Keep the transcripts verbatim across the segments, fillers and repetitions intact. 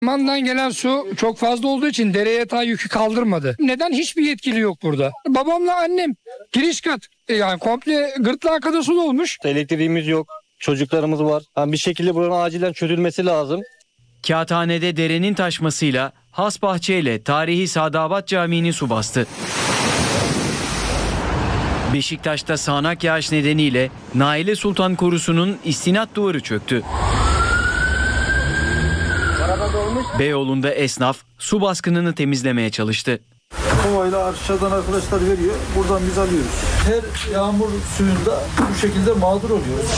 Mandan gelen su çok fazla olduğu için dere yatağı yükü kaldırmadı. Neden? Hiçbir yetkili yok burada. Babamla annem giriş kat yani komple gırtlağa kadar su dolmuş. Elektriğimiz yok. Çocuklarımız var. Yani bir şekilde buranın acilen çözülmesi lazım. Kağıthane'de derenin taşmasıyla Hasbahçe ile tarihi Sadabat Camii'ni su bastı. Beşiktaş'ta sağanak yağış nedeniyle Naile Sultan Korusu'nun istinat duvarı çöktü. Beyoğlu'nda esnaf su baskınını temizlemeye çalıştı. Kovayla aşağıdan arkadaşlar veriyor. Buradan biz alıyoruz. Her yağmur suyunda bu şekilde mağdur oluyoruz.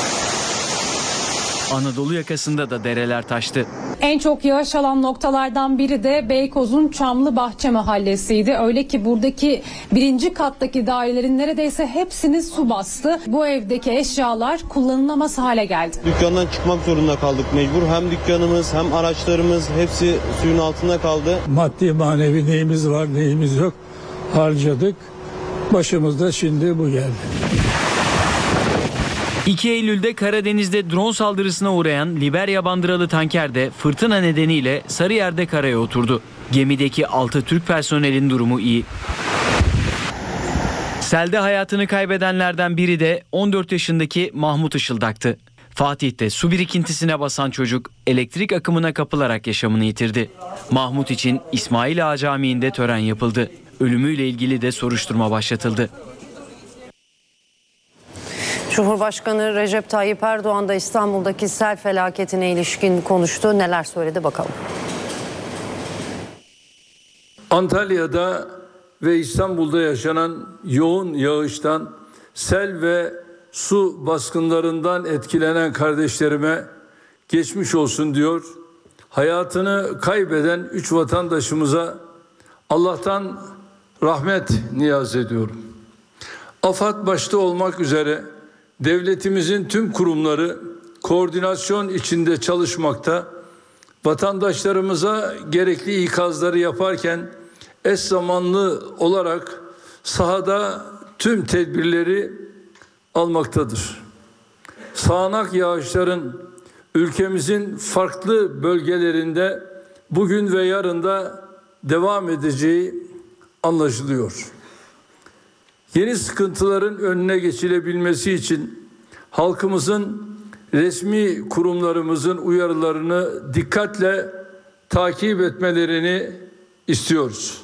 Anadolu yakasında da dereler taştı. En çok yağış alan noktalardan biri de Beykoz'un Çamlıbahçe mahallesiydi. Öyle ki buradaki birinci kattaki dairelerin neredeyse hepsini su bastı. Bu evdeki eşyalar kullanılamaz hale geldi. Dükkandan çıkmak zorunda kaldık mecbur. Hem dükkanımız hem araçlarımız hepsi suyun altında kaldı. Maddi manevi neyimiz var neyimiz yok harcadık. Başımızda şimdi bu geldi. iki Eylül'de Karadeniz'de drone saldırısına uğrayan Liberya bandıralı tanker de fırtına nedeniyle Sarıyer'de karaya oturdu. Gemideki altı Türk personelin durumu iyi. Selde hayatını kaybedenlerden biri de on dört yaşındaki Mahmut Işıldak'tı. Fatih'te su birikintisine basan çocuk elektrik akımına kapılarak yaşamını yitirdi. Mahmut için İsmail Ağa Camii'nde tören yapıldı. Ölümüyle ilgili de soruşturma başlatıldı. Cumhurbaşkanı Recep Tayyip Erdoğan da İstanbul'daki sel felaketine ilişkin konuştu. Neler söyledi bakalım. Antalya'da ve İstanbul'da yaşanan yoğun yağıştan, sel ve su baskınlarından etkilenen kardeşlerime geçmiş olsun diyor. Hayatını kaybeden üç vatandaşımıza Allah'tan rahmet niyaz ediyorum. AFAD başta olmak üzere devletimizin tüm kurumları koordinasyon içinde çalışmakta, vatandaşlarımıza gerekli ikazları yaparken eş zamanlı olarak sahada tüm tedbirleri almaktadır. Sağanak yağışların ülkemizin farklı bölgelerinde bugün ve yarın da devam edeceği anlaşılıyor. Yeni sıkıntıların önüne geçilebilmesi için halkımızın, resmi kurumlarımızın uyarılarını dikkatle takip etmelerini istiyoruz.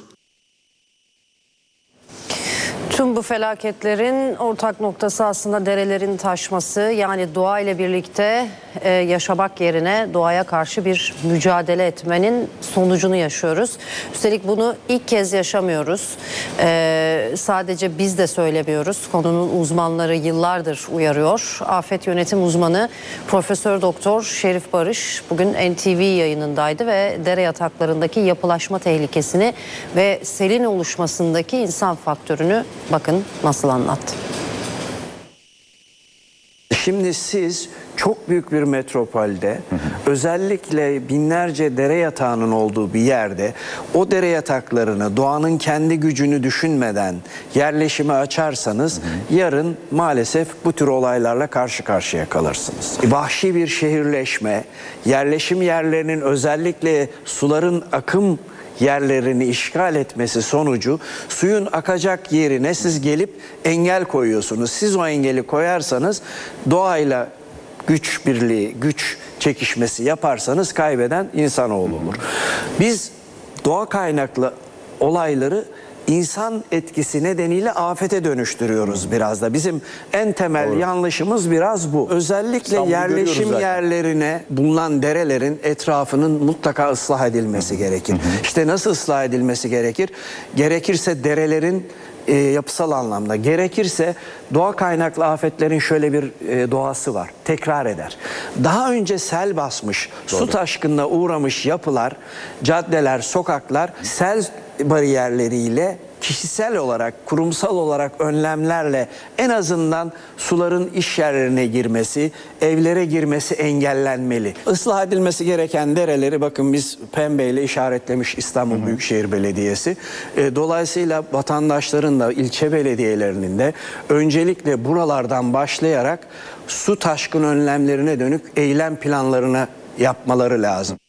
Tüm bu felaketlerin ortak noktası aslında derelerin taşması, yani doğa ile birlikte e, yaşamak yerine doğaya karşı bir mücadele etmenin sonucunu yaşıyoruz. Üstelik bunu ilk kez yaşamıyoruz. E, sadece biz de söylemiyoruz. Konunun uzmanları yıllardır uyarıyor. Afet yönetim uzmanı Profesör Doktor Şerif Barış bugün N T V yayınındaydı ve dere yataklarındaki yapılaşma tehlikesini ve selin oluşmasındaki insan faktörünü bakın nasıl anlattı. Şimdi siz çok büyük bir metropolde, hı hı, özellikle binlerce dere yatağının olduğu bir yerde o dere yataklarını doğanın kendi gücünü düşünmeden yerleşime açarsanız, hı hı, yarın maalesef bu tür olaylarla karşı karşıya kalırsınız. Vahşi bir şehirleşme, yerleşim yerlerinin özellikle suların akım yerlerini işgal etmesi sonucu suyun akacak yerine siz gelip engel koyuyorsunuz. Siz o engeli koyarsanız doğayla güç birliği, güç çekişmesi yaparsanız kaybeden insanoğlu olur. Biz doğa kaynaklı olayları insan etkisi nedeniyle afete dönüştürüyoruz biraz da. Bizim en temel Doğru. yanlışımız biraz bu. Özellikle İstanbul'u yerleşim yerlerine bulunan derelerin etrafının mutlaka ıslah edilmesi gerekir. Hı hı. İşte nasıl ıslah edilmesi gerekir? Gerekirse derelerin e, yapısal anlamda, gerekirse doğa kaynaklı afetlerin şöyle bir e, doğası var. Tekrar eder. Daha önce sel basmış, Doğru. su taşkınına uğramış yapılar, caddeler, sokaklar sel bariyerleriyle kişisel olarak, kurumsal olarak önlemlerle en azından suların iş yerlerine girmesi, evlere girmesi engellenmeli. Islah edilmesi gereken dereleri bakın biz pembeyle işaretlemiş İstanbul hı hı. Büyükşehir Belediyesi. E, dolayısıyla vatandaşların da ilçe belediyelerinin de öncelikle buralardan başlayarak su taşkın önlemlerine dönük eylem planlarına yapmaları lazım.